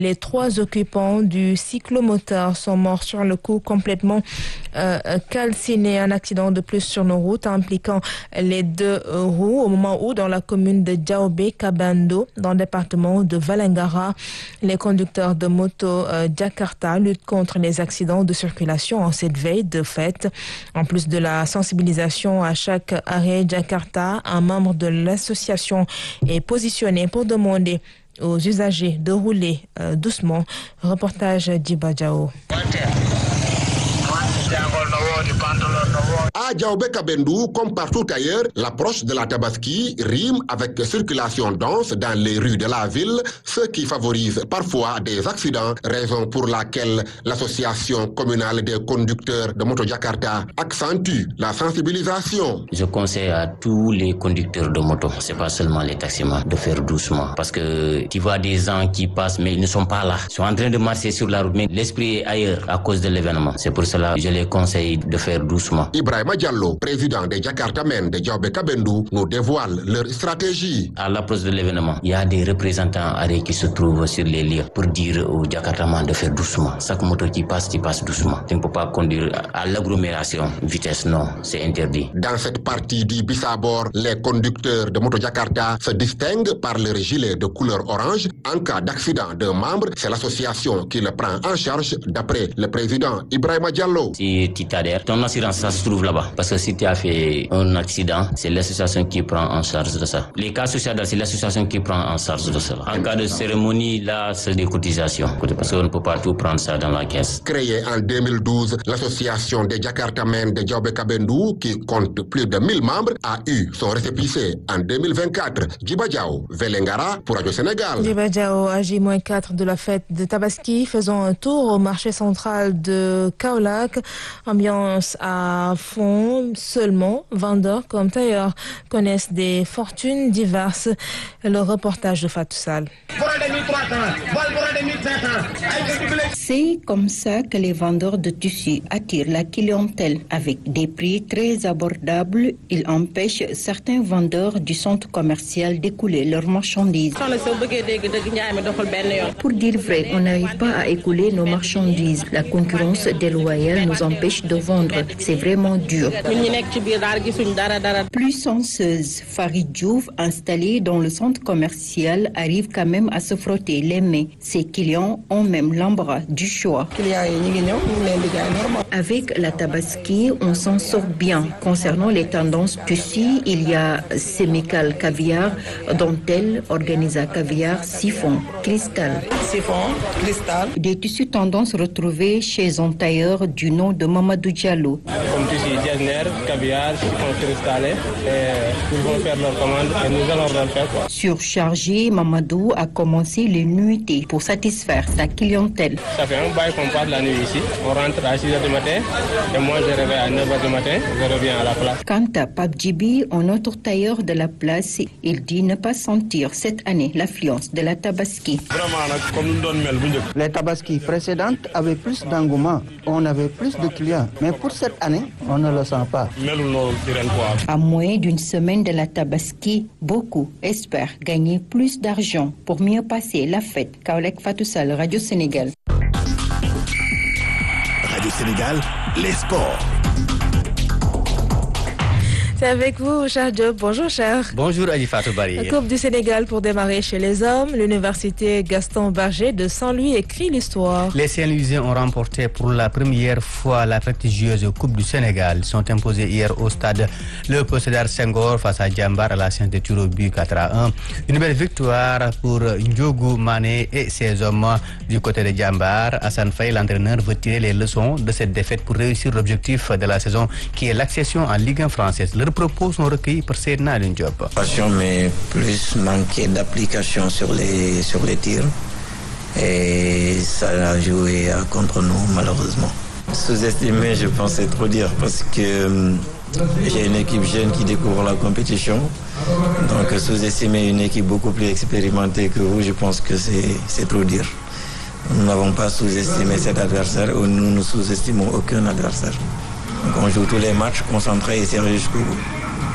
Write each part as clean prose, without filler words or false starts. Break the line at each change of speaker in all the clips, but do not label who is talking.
Les 3 occupants du cyclomoteur sont morts sur le coup, complètement calcinés. Un accident de plus sur nos routes impliquant les 2 roues au moment où, dans la commune de Diaobé Kabendo, dans le département de Vélingara, les conducteurs de moto Jakarta luttent contre les accidents de circulation en cette veille de fête. En plus de la sensibilisation à chaque arrêt Jakarta, un membre de l'association est positionné pour demander aux usagers de rouler doucement. Reportage d'Ibadjao.
À Diaobé Kabendou, comme partout ailleurs, l'approche de la Tabaski rime avec circulation dense dans les rues de la ville, ce qui favorise parfois des accidents, raison pour laquelle l'association communale des conducteurs de moto Jakarta accentue la sensibilisation.
Je conseille à tous les conducteurs de moto, c'est pas seulement les taximans, de faire doucement, parce que tu vois des gens qui passent mais ils ne sont pas là, ils sont en train de marcher sur la route, mais l'esprit est ailleurs à cause de l'événement. C'est pour cela que je les conseille de faire doucement.
Ibrahima Diallo, président des Jakartamen de Diaobé Kabendou, nous dévoile leur stratégie.
À l'approche de l'événement, il y a des représentants arrêts qui se trouvent sur les lieux pour dire aux Jakartamans de faire doucement. Chaque moto qui passe doucement. Tu ne peux pas conduire à l'agglomération. Vitesse, non, c'est interdit.
Dans cette partie du Bissabor, les conducteurs de moto Jakarta se distinguent par leur gilet de couleur orange. En cas d'accident d'un membre, c'est l'association qui le prend en charge, d'après le président Ibrahima Diallo.
Si tu t'adhères, ton assurance, ça se trouve là-bas. Parce que si tu as fait un accident, c'est l'association qui prend en charge de ça. Les cas sociaux, c'est l'association qui prend en charge de ça. En cas de cérémonie, là, c'est des cotisations. Parce qu'on ne peut pas tout prendre ça dans la caisse.
Créée en 2012, l'association des Jakartamen de Diaobé Kabendou, qui compte plus de 1000 membres, a eu son récépissé en 2024. Djiba Diao, Vélingara pour Radio Sénégal.
Djiba Diao, à J-4 de la fête de Tabaski, faisons un tour au marché central de Kaolack. Ambiance à fond, seulement vendeurs comme tailleurs connaissent des fortunes diverses. Le reportage de Fatou Sall.
C'est comme ça que les vendeurs de tissus attirent la clientèle. Avec des prix très abordables, ils empêchent certains vendeurs du centre commercial d'écouler leurs marchandises. Pour dire vrai, on n'arrive pas à écouler nos marchandises. La concurrence déloyale nous empêche de vendre. C'est vraiment dur. Plus senseuse, Farid Diouf, installé dans le centre commercial, arrive quand même à se frotter les mains. Ses clients ont même l'embarras du choix. Avec la Tabaski, on s'en sort bien. Concernant les tendances tissus, il y a sémical caviar, dentelle, organisa caviar, chiffon, cristal. Des tissus tendances retrouvés chez un tailleur du nom de Mamadou Diallo.
Comme tissu jasner, caviar, chiffon cristalé, ils vont faire leur commande et nous allons leur faire quoi.
Surchargé, Mamadou a commencé les nuitées pour satisfaire sa clientèle.
Ça fait un bail qu'on part la nuit ici. On rentre à 6h du matin et moi je réveille à 9h du matin, je reviens à la place.
Quant à Pape Djibi, un autre tailleur de la place, il dit ne pas sentir cette année l'affluence de la Tabaski.
Les Tabaski précédentes avaient plus d'engouement, on avait plus de clients, mais pour cette année, on ne le sent pas.
À moins d'une semaine de la Tabaski, beaucoup espèrent gagner plus d'argent pour mieux passer la fête. Kaolack, Fatou Sall, Radio Sénégal.
Radio Sénégal, les sports.
C'est avec vous, cher Diop. Bonjour, cher.
Bonjour, Adifatou Bari.
La Coupe du Sénégal pour démarrer chez les hommes. L'université Gaston Berger de Saint-Louis écrit l'histoire.
Les Saint-Louisiens ont remporté pour la première fois la prestigieuse Coupe du Sénégal. Ils sont imposés hier au stade Léopold Sédar Senghor face à Djambar à la séance de tir au but 4-1. Une belle victoire pour Ndiogou Mané et ses hommes du côté de Djambar. Hassan Faye, l'entraîneur, veut tirer les leçons de cette défaite pour réussir l'objectif de la saison qui est l'accession en Ligue 1 française. Leurs propos sont recueillis par Seydina Alioune Diop.
Passion, mais plus manqué d'application sur les tirs. Et ça a joué contre nous, malheureusement. Sous-estimer, je pense, c'est trop dire parce que j'ai une équipe jeune qui découvre la compétition. Donc, sous-estimer une équipe beaucoup plus expérimentée que vous, je pense que c'est trop dire. Nous n'avons pas sous-estimé cet adversaire ou nous ne sous-estimons aucun adversaire. Donc, on joue tous les matchs concentrés et sérieux jusqu'au bout.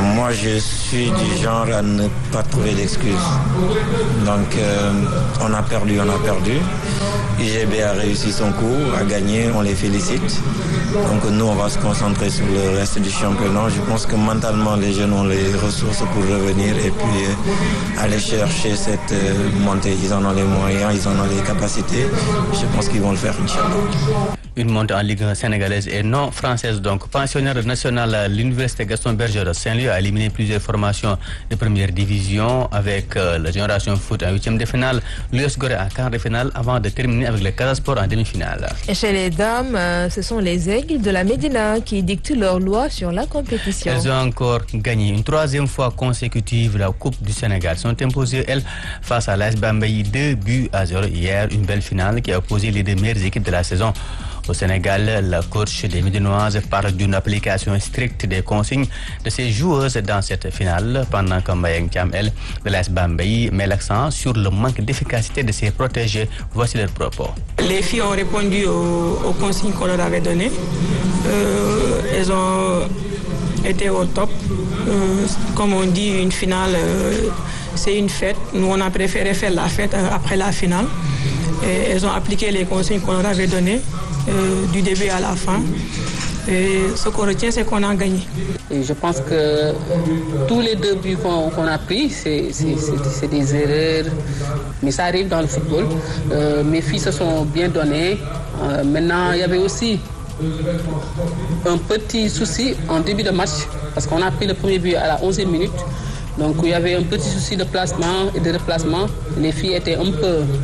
Moi, je suis du genre à ne pas trouver d'excuses. Donc, on a perdu. UGB a réussi son coup, a gagné, on les félicite. Donc, nous, on va se concentrer sur le reste du championnat. Je pense que mentalement, les jeunes ont les ressources pour revenir et puis aller chercher cette montée. Ils en ont les moyens, ils en ont les capacités. Je pense qu'ils vont le faire, Inch'Allah.
Une montée en Ligue sénégalaise et non française. Donc, pensionnaire national à l'Université Gaston Berger de Saint-Louis a éliminé plusieurs formations de première division avec la Génération Foot en 8e de finale, l'US Gorée en quart de finale avant de terminer avec le Casa Sport en demi-finale.
Et chez les dames, ce sont les Aigles de la Médina qui dictent leur loi sur la compétition.
Elles ont encore gagné une 3e fois consécutive la Coupe du Sénégal. Elles sont imposées, elles, face à l'AS Bambey 2-0 hier. Une belle finale qui a opposé les deux meilleures équipes de la saison. Au Sénégal, la coach des Médinoises parle d'une application stricte des consignes de ses joueuses dans cette finale, pendant que Mbayang Thiam, elle, de l'AS Bambey, met l'accent sur le manque d'efficacité de ses protégés. Voici leurs propos.
Les filles ont répondu aux consignes qu'on leur avait données. Elles ont été au top. Comme on dit, une finale, c'est une fête. Nous, on a préféré faire la fête après la finale. Et elles ont appliqué les consignes qu'on leur avait données. Du début à la fin. Et ce qu'on retient, c'est qu'on a gagné.
Et je pense que tous les 2 buts qu'on a pris, c'est des erreurs. Mais ça arrive dans le football. Mes filles se sont bien données. Maintenant, il y avait aussi un petit souci en début de match. Parce qu'on a pris le premier but à la 11e minute. Donc il y avait un petit souci de placement et de replacement. Les filles étaient un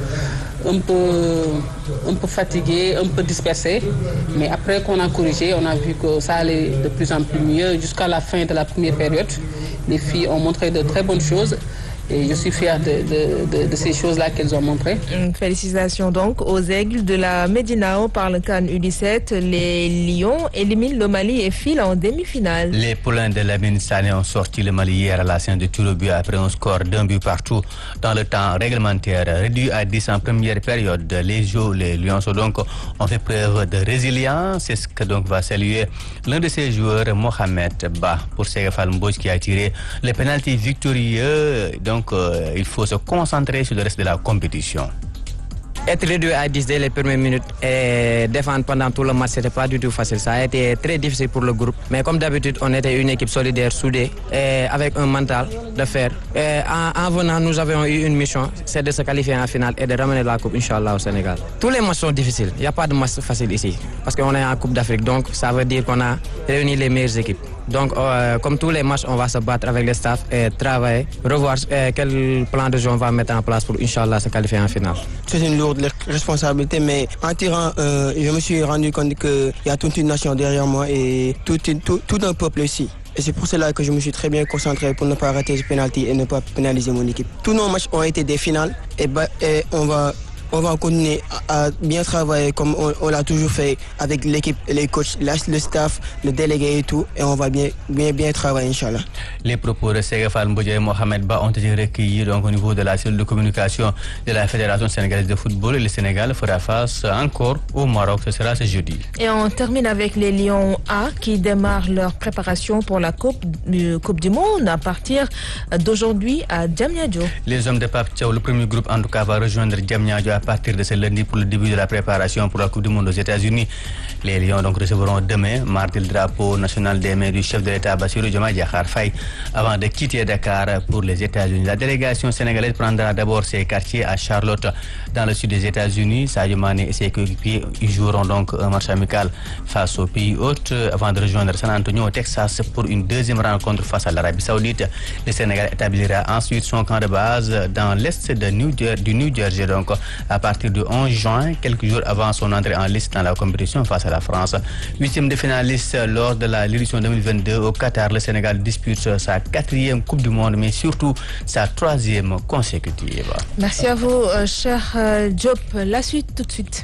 peu fatiguées, un peu dispersées. Mais après qu'on a corrigé, on a vu que ça allait de plus en plus mieux. Jusqu'à la fin de la première période, les filles ont montré de très bonnes choses. Et je suis fier de ces choses-là qu'elles ont montrées.
Félicitations donc aux Aigles de la Médina par le CAN U17. Les Lions éliminent le Mali et filent en demi-finale.
Les poulains de Lamine Sané ont sorti le Mali hier à la séance de tir au but après un score d'1 but partout dans le temps réglementaire. Réduit à 10 en première période, les Lions donc ont fait preuve de résilience. C'est ce que donc va saluer l'un de ses joueurs, Mohamed Ba, pour Segafal Mbouch qui a tiré le pénalty victorieux. Donc, il faut se concentrer sur le reste de la compétition.
Être réduit à 10 dès les premières minutes et défendre pendant tout le match, c'était pas du tout facile. Ça a été très difficile pour le groupe. Mais comme d'habitude, on était une équipe solidaire, soudée, et avec un mental de fer. Et en venant, nous avions eu une mission, c'est de se qualifier en finale et de ramener la Coupe, Inch'Allah, au Sénégal. Tous les matchs sont difficiles. Il n'y a pas de match facile ici. Parce qu'on est en Coupe d'Afrique. Donc, ça veut dire qu'on a réuni les meilleures équipes. Donc, comme tous les matchs, on va se battre avec le staff et travailler, revoir quel plan de jeu on va mettre en place pour, Inch'Allah, se qualifier en finale.
C'est une lourde responsabilité, mais en tirant, je me suis rendu compte qu'il y a toute une nation derrière moi et tout un peuple ici. Et c'est pour cela que je me suis très bien concentré pour ne pas rater ce penalty et ne pas pénaliser mon équipe. Tous nos matchs ont été des finales et on va continuer à bien travailler comme on l'a toujours fait avec l'équipe, les coachs, le staff, le délégué et tout. Et on va bien travailler, Inch'Allah.
Les propos de Segafal Mboudia et Mohamed Ba ont été recueillis donc, au niveau de la cellule de communication de la Fédération sénégalaise de football. Et le Sénégal fera face encore au Maroc. Ce sera ce jeudi.
Et on termine avec les Lions A qui démarrent leur préparation pour la Coupe du Monde à partir d'aujourd'hui à Diamniadio.
Les hommes de Pape Thiaw, le premier groupe en tout cas, va rejoindre Diamniadio à partir de ce lundi pour le début de la préparation pour la Coupe du Monde aux États-Unis. Les Lions donc recevront demain, mardi, le drapeau national des mains du chef de l'État Bassirou Diomaye Diakhar Faye avant de quitter Dakar pour les États-Unis. La délégation sénégalaise prendra d'abord ses quartiers à Charlotte dans le sud des États-Unis. Sadio Mané et ses coéquipiers joueront donc un match amical face au pays hôte avant de rejoindre San Antonio au Texas pour une deuxième rencontre face à l'Arabie Saoudite. Le Sénégal établira ensuite son camp de base dans l'est du New Jersey donc à partir du 11 juin, quelques jours avant son entrée en liste dans la compétition face à la France. 8e de finaliste lors de l'édition 2022 au Qatar, le Sénégal dispute sa 4e Coupe du Monde, mais surtout sa 3e consécutive.
Merci à vous, cher Diop. La suite tout de suite.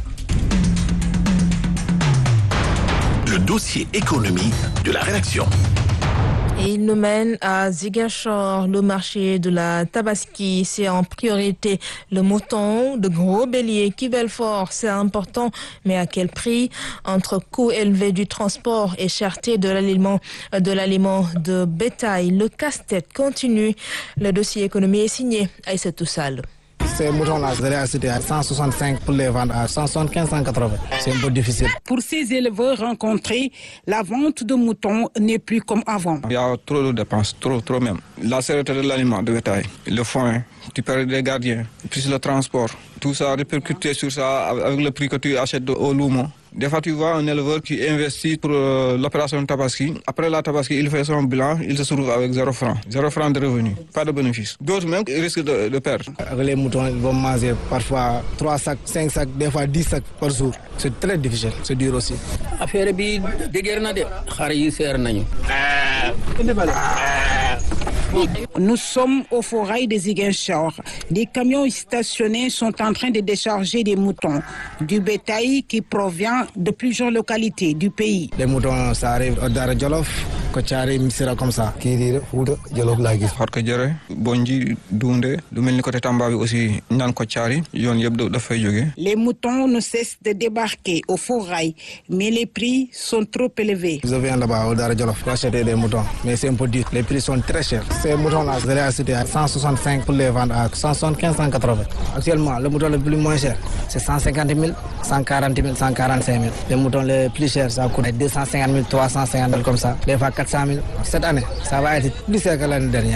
Le dossier économie de la rédaction.
Et il nous mène à Ziguinchor, le marché de la Tabaski. C'est en priorité le mouton, de gros béliers qui veulent fort. C'est important, mais à quel prix? Entre coût élevé du transport et cherté de l'aliment de bétail, le casse-tête continue. Le dossier économie est signé Aïssatou Sall.
Ces moutons-là, je les acheter à 165 pour les vendre à 175, 180. C'est un peu difficile.
Pour ces éleveurs rencontrés, la vente de moutons n'est plus comme avant.
Il y a trop de dépenses, trop même. La sécurité de l'aliment de bétail, le foin, tu perds des gardiens, plus le transport. Tout ça répercuté sur ça avec le prix que tu achètes au loup. Des fois, tu vois un éleveur qui investit pour l'opération Tabaski. Après la Tabaski, il fait son bilan, il se retrouve avec 0 francs. 0 francs de revenus, pas de bénéfice. D'autres même risquent de perdre.
Avec les moutons, ils vont manger parfois 3 sacs, 5 sacs, des fois 10 sacs par jour. C'est très difficile, c'est dur aussi.
Nous sommes au forail de Ziguinchor. Des camions stationnés sont en train de décharger des moutons, du bétail qui provient de plusieurs localités du pays.
Les moutons, ça arrive au Dara Djolof, Kotiari, Missira comme ça.
Les moutons ne cessent de débarquer au forail, mais les prix sont trop élevés.
Je viens là-bas au Dara Djolof pour acheter des moutons, mais c'est un peu dur. Les prix sont très chers. Ces moutons-là, je les acheter à 165 pour les vendre à 175, 180. Actuellement, le mouton le plus moins cher, c'est 150 000, 140 000, 145 000. Les moutons les plus chers, ça coûte 250 000, 350 000 comme ça. Des fois 400 000. Cette année, ça va être plus cher que l'année dernière.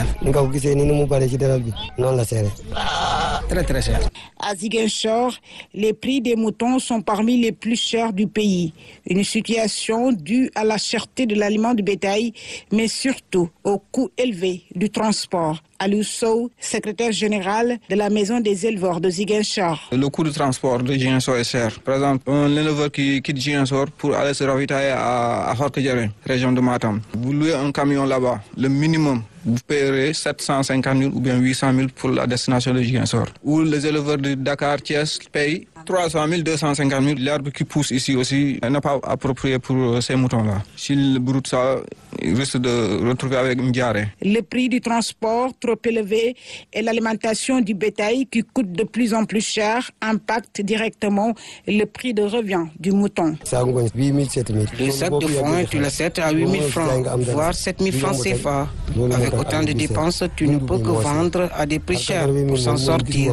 Très très cher.
À Ziguinchor, les prix des moutons sont parmi les plus chers du pays. Une situation due à la cherté de l'aliment de bétail, mais surtout au coût élevé du transport. Aliou Sow, secrétaire général de la maison des éleveurs de Ziguinchor.
Le coût de transport de Ziguinchor est cher. Par exemple, un éleveur qui quitte Ziguinchor pour aller se ravitailler à Horkadiéré, région de Matam. Vous louez un camion là-bas, le minimum, vous payerez 750 000 ou bien 800 000 pour la destination de Ziguinchor. Ou les éleveurs de Dakar, Thiès payent 300 000, 250 000. L'herbe qui pousse ici aussi n'est pas approprié pour ces moutons-là. S'ils broutent ça, ils risquent de retrouver avec une diarrhée.
Le prix du transport trop élevé et l'alimentation du bétail qui coûte de plus en plus cher impactent directement le prix de revient du mouton.
Le sac de foin, tu l'achètes à 8 000 francs, voire 7 000 francs CFA. Avec autant de dépenses, tu ne peux que vendre à des prix chers pour s'en sortir.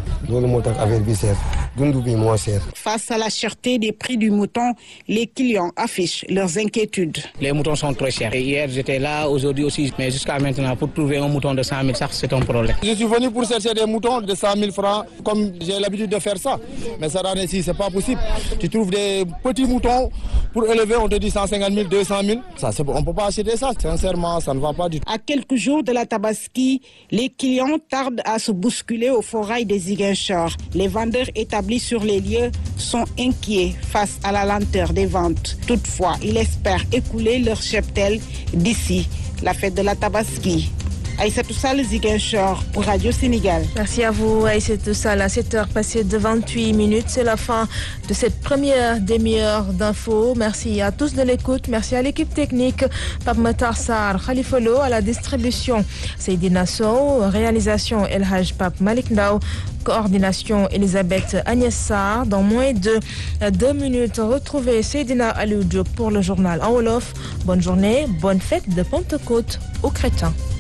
Face à la cherté des prix du mouton, les clients affichent leurs inquiétudes.
Les moutons sont trop chers. Et hier, j'étais là, aujourd'hui aussi, mais jusqu'à maintenant, pour trouver un mouton de 100 000, ça, c'est un problème. Je suis venu pour chercher des moutons de 100 000 francs, comme j'ai l'habitude de faire ça. Mais ça, ici, c'est pas possible. Tu trouves des petits moutons, pour élever, on te dit 150 000, 200 000. Ça, on ne peut pas acheter ça. Sincèrement, ça ne va pas du tout.
À quelques jours de la Tabaski, les clients tardent à se bousculer au forail des Ziguinchor. Les vendeurs établis sur les lieux sont inquiets face à la lenteur des ventes. Toutefois, ils espèrent écouler leur cheptel d'ici la fête de la Tabaski. Aïssatou Sall, Ziguinchor pour Radio Sénégal.
Merci à vous, Aïssatou Sall. À 7h passées de 28 minutes, c'est la fin de cette première demi-heure d'infos. Merci à tous de l'écoute. Merci à l'équipe technique, Pape Matar Sarr, Khalifa Lo à la distribution, Seydina Sow, réalisation El Haj Pape Malik Ndao, coordination Elisabeth Agnès Sarr. Dans moins de 2 minutes, retrouvez Seydina Aliou Diop pour le journal en Wolof. Bonne journée, bonne fête de Pentecôte aux chrétiens.